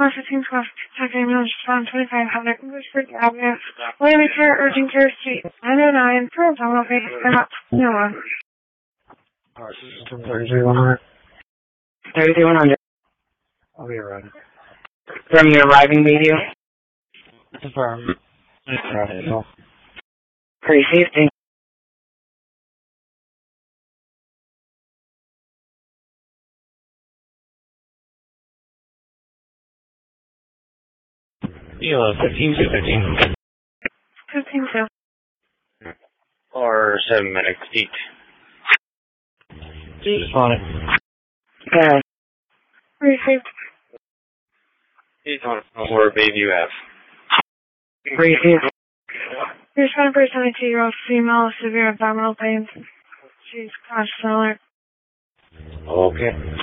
processing cost, check ambulance, respond 2500 English Creek Avenue, Miami Care, Urgent Care Street, 909, for abdominal pain, come up, no one. Power system 33100. 33100. I'll be around. From your arriving media? Confirm. Received. Elo 15 15-2. Or 7 medics each. On it. Okay. Received. He's on where baby you have. Received. Respond for a 72-year-old female with severe abdominal pain. She's conscious and alert. Okay.